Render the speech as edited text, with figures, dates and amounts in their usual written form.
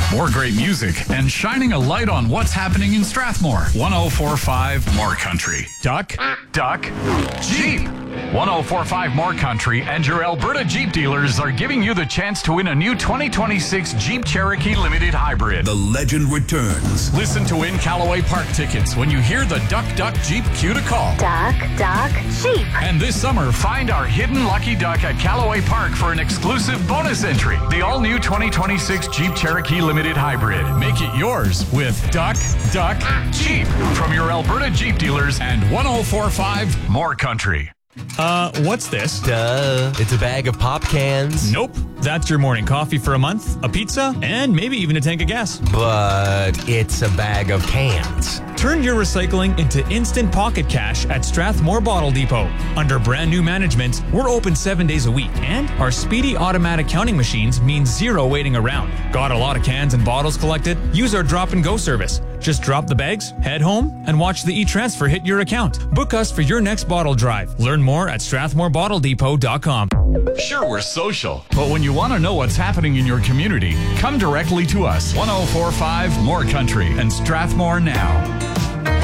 More great music and shining a light on what's happening in Strathmore. 104.5 More Country. Duck, Jeep. 104.5 More Country and your Alberta Jeep dealers are giving you the chance to win a new 2026 Jeep Cherokee Limited Hybrid. The legend returns. Listen to win Callaway Park tickets when you hear the Duck Jeep cue to call. Duck, Jeep. And this summer, find our hidden lucky duck at Callaway Park for an exclusive bonus entry. The all-new 2026 Jeep Cherokee Limited Hybrid. Make it yours with Duck, Jeep. From your Alberta Jeep dealers and 104.5 More Country. What's this? Duh. It's a bag of pop cans. Nope. That's your morning coffee for a month, a pizza, and maybe even a tank of gas. But it's a bag of cans. Turn your recycling into instant pocket cash at Strathmore Bottle Depot. Under brand new management, we're open 7 days a week, and our speedy automatic counting machines mean zero waiting around. Got a lot of cans and bottles collected? Use our drop and go service. Just drop the bags, head home, and watch the e-transfer hit your account. Book us for your next bottle drive. Learn more at StrathmoreBottleDepot.com. Sure, we're social, but when you want to know what's happening in your community, come directly to us. 104.5 More Country and Strathmore Now.